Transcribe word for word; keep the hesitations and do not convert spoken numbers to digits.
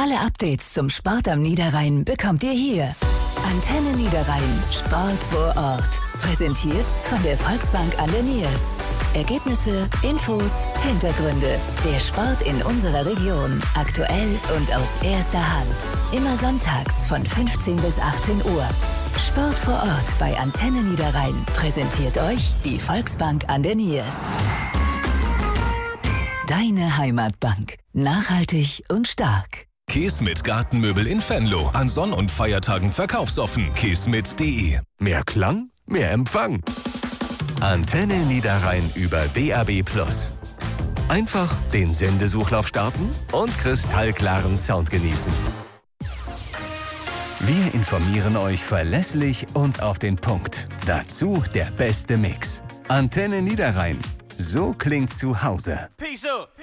Alle Updates zum Sport am Niederrhein bekommt ihr hier. Antenne Niederrhein, Sport vor Ort. Präsentiert von der Volksbank an der Niers. Ergebnisse, Infos, Hintergründe. Der Sport in unserer Region. Aktuell und aus erster Hand. Immer sonntags von fünfzehn bis achtzehn Uhr. Sport vor Ort bei Antenne Niederrhein. Präsentiert euch die Volksbank an der Niers. Deine Heimatbank. Nachhaltig und stark. Keesmit Gartenmöbel in Venlo. An Sonn- und Feiertagen verkaufsoffen. keesmit punkt de. Mehr Klang, mehr Empfang. Antenne Niederrhein über D A B plus. Einfach den Sendesuchlauf starten und kristallklaren Sound genießen. Wir informieren euch verlässlich und auf den Punkt. Dazu der beste Mix. Antenne Niederrhein. So klingt zu Hause. Peace up.